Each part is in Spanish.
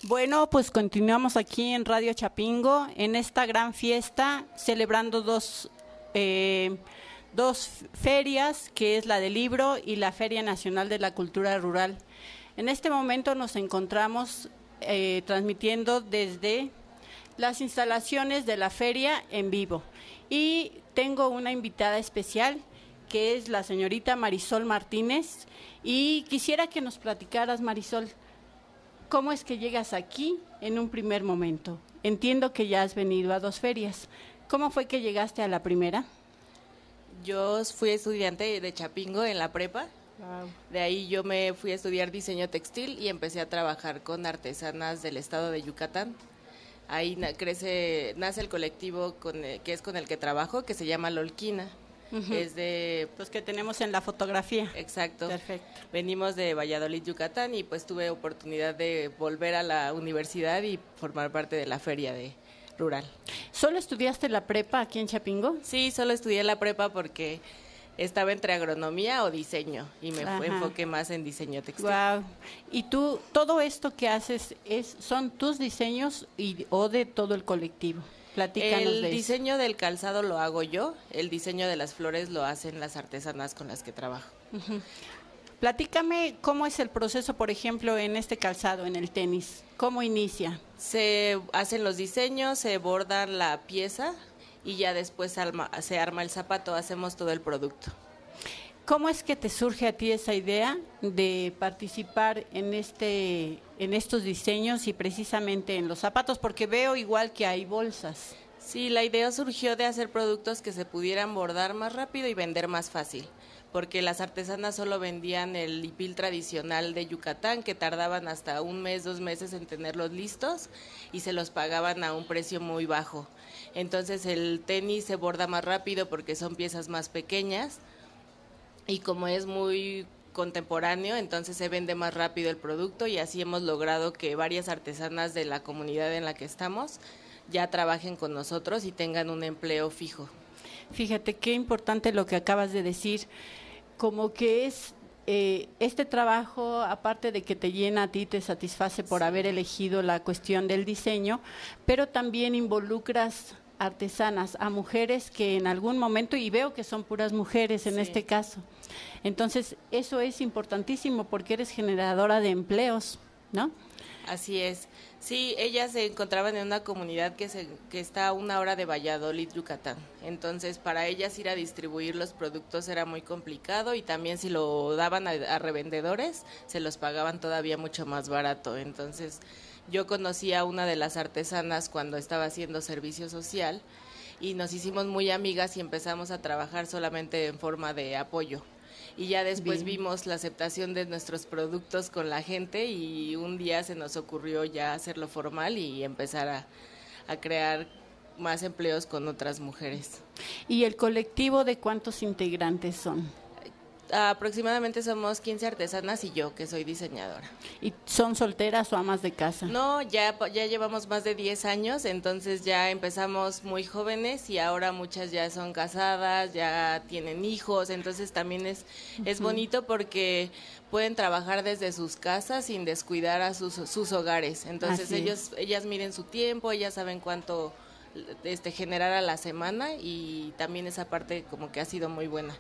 Bueno, pues continuamos aquí en Radio Chapingo, en esta gran fiesta, celebrando dos ferias, que es la del libro y la Feria Nacional de la Cultura Rural. En este momento nos encontramos transmitiendo desde las instalaciones de la feria en vivo. Y tengo una invitada especial, que es la señorita Marisol Martínez, y quisiera que nos platicaras, Marisol, ¿cómo es que llegas aquí en un primer momento? Entiendo que ya has venido a dos ferias. ¿Cómo fue que llegaste a la primera? Yo fui estudiante de Chapingo en la prepa. Wow. De ahí yo me fui a estudiar diseño textil y empecé a trabajar con artesanas del estado de Yucatán. Ahí nace el colectivo que es con el que trabajo, que se llama Lolquina. Es de... Los que tenemos en la fotografía. Exacto. Perfecto. Venimos de Valladolid, Yucatán, y pues tuve oportunidad de volver a la universidad y formar parte de la feria rural. ¿Solo estudiaste la prepa aquí en Chapingo? Sí, solo estudié la prepa porque estaba entre agronomía o diseño y me enfoqué más en diseño textil. Wow. ¿Y tú, todo esto que haces, son tus diseños o de todo el colectivo? Platícanos de eso. El diseño del calzado lo hago yo, el diseño de las flores lo hacen las artesanas con las que trabajo. Platícame cómo es el proceso, por ejemplo, en este calzado, en el tenis. ¿Cómo inicia? Se hacen los diseños, se bordan la pieza y ya después se arma el zapato, hacemos todo el producto. ¿Cómo es que te surge a ti esa idea de participar en estos diseños y precisamente en los zapatos? Porque veo igual que hay bolsas. Sí, la idea surgió de hacer productos que se pudieran bordar más rápido y vender más fácil, porque las artesanas solo vendían el hipil tradicional de Yucatán, que tardaban hasta 1 mes, 2 meses en tenerlos listos y se los pagaban a un precio muy bajo. Entonces el tenis se borda más rápido porque son piezas más pequeñas y como es muy contemporáneo, entonces se vende más rápido el producto y así hemos logrado que varias artesanas de la comunidad en la que estamos ya trabajen con nosotros y tengan un empleo fijo. Fíjate qué importante lo que acabas de decir, como que es este trabajo, aparte de que te llena a ti, te satisface por haber elegido la cuestión del diseño, pero también involucras artesanas, a mujeres que en algún momento, y veo que son puras mujeres en este caso, entonces eso es importantísimo porque eres generadora de empleos, ¿no? Así es. Sí, ellas se encontraban en una comunidad que está a 1 hora de Valladolid, Yucatán. Entonces, para ellas ir a distribuir los productos era muy complicado y también si lo daban a revendedores, se los pagaban todavía mucho más barato. Entonces, yo conocí a una de las artesanas cuando estaba haciendo servicio social y nos hicimos muy amigas y empezamos a trabajar solamente en forma de apoyo. Y ya después vimos la aceptación de nuestros productos con la gente y un día se nos ocurrió ya hacerlo formal y empezar a crear más empleos con otras mujeres. ¿Y el colectivo de cuántos integrantes son? Aproximadamente somos 15 artesanas y yo, que soy diseñadora. ¿Y son solteras o amas de casa? No, ya llevamos más de 10 años, entonces ya empezamos muy jóvenes y ahora muchas ya son casadas, ya tienen hijos, entonces también es bonito porque pueden trabajar desde sus casas sin descuidar a sus hogares. Entonces ellas miden su tiempo, ellas saben cuánto generar a la semana y también esa parte como que ha sido muy buena.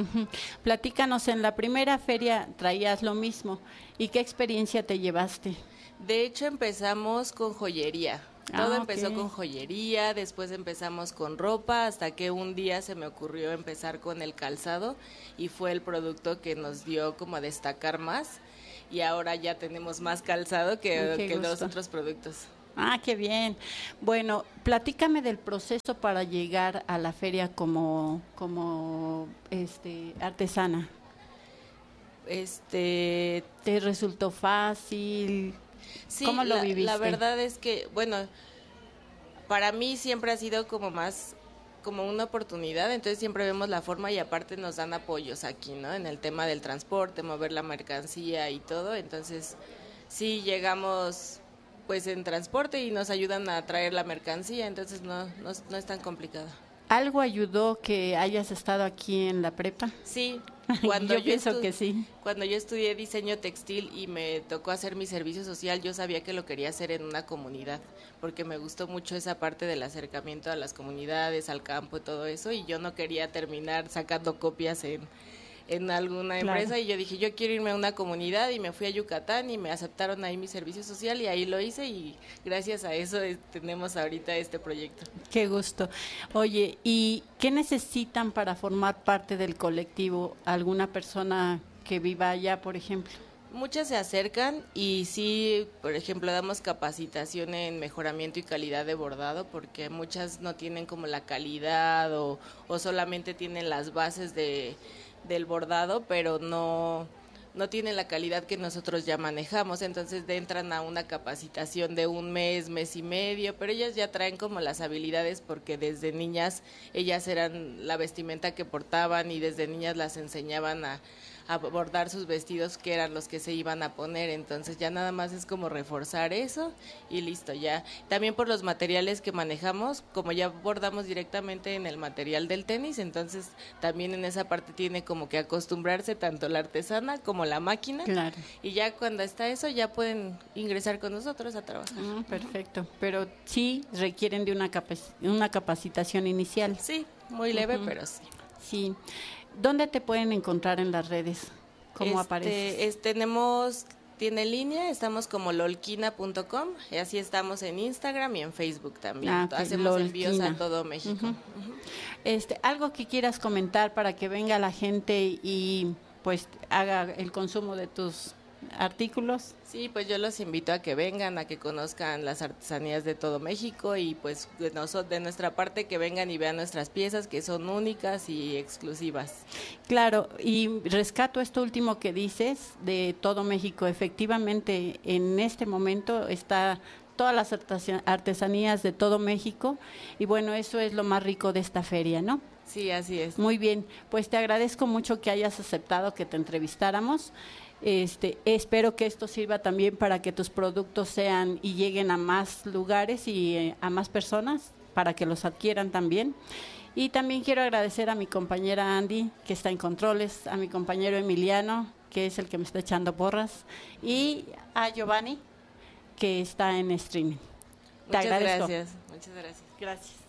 Platícanos, en la primera feria traías lo mismo, ¿y qué experiencia te llevaste? De hecho empezamos con joyería, todo empezó con joyería, después empezamos con ropa, hasta que un día se me ocurrió empezar con el calzado y fue el producto que nos dio como a destacar más y ahora ya tenemos más calzado que los otros productos. Ah, qué bien. Bueno, platícame del proceso para llegar a la feria como artesana. ¿Te resultó fácil? Sí, ¿Cómo lo viviste? La verdad es que, bueno, para mí siempre ha sido como una oportunidad, entonces siempre vemos la forma y aparte nos dan apoyos aquí, ¿no? En el tema del transporte, mover la mercancía y todo, entonces sí llegamos pues en transporte y nos ayudan a traer la mercancía, entonces no es tan complicado. ¿Algo ayudó que hayas estado aquí en la prepa? Sí, Cuando yo pienso que sí. Cuando yo estudié diseño textil y me tocó hacer mi servicio social, yo sabía que lo quería hacer en una comunidad, porque me gustó mucho esa parte del acercamiento a las comunidades, al campo y todo eso, y yo no quería terminar sacando copias en alguna empresa. Claro. Y yo dije, yo quiero irme a una comunidad, y me fui a Yucatán y me aceptaron ahí mi servicio social y ahí lo hice, y gracias a eso tenemos ahorita este proyecto. Qué gusto. Oye, ¿y qué necesitan para formar parte del colectivo? ¿Alguna persona que viva allá, por ejemplo? Muchas se acercan y sí, por ejemplo, damos capacitación en mejoramiento y calidad de bordado, porque muchas no tienen como la calidad o solamente tienen las bases del bordado, pero no tienen la calidad que nosotros ya manejamos. Entonces entran a una capacitación de un mes, mes y medio, pero ellas ya traen como las habilidades, porque desde niñas ellas eran la vestimenta que portaban y desde niñas las enseñaban a bordar sus vestidos, que eran los que se iban a poner. Entonces ya nada más es como reforzar eso y listo ya. También por los materiales que manejamos, como ya bordamos directamente en el material del tenis, entonces también en esa parte tiene como que acostumbrarse tanto la artesana como la máquina. Claro. Y ya cuando está eso ya pueden ingresar con nosotros a trabajar. Perfecto, pero sí requieren de una capacitación inicial. Sí, muy leve, pero sí. Sí. ¿Dónde te pueden encontrar en las redes? ¿Cómo apareces? Tiene línea, estamos como lolquina.com, y así estamos en Instagram y en Facebook también. Hacemos Lolquina. Envíos a todo México. Algo que quieras comentar para que venga la gente y pues haga el consumo de tus artículos. Sí, pues yo los invito a que vengan, a que conozcan las artesanías de todo México, y pues de nuestra parte que vengan y vean nuestras piezas, que son únicas y exclusivas. Claro, y rescato esto último que dices de todo México. Efectivamente, en este momento está todas las artesanías de todo México, y bueno, eso es lo más rico de esta feria, ¿no? Sí, así es. Muy bien, pues te agradezco mucho que hayas aceptado que te entrevistáramos. Espero que esto sirva también para que tus productos sean y lleguen a más lugares y a más personas, para que los adquieran también. Y también quiero agradecer a mi compañera Andy, que está en controles, a mi compañero Emiliano, que es el que me está echando porras, y a Giovanni, que está en streaming. Te agradezco. Muchas gracias. Gracias.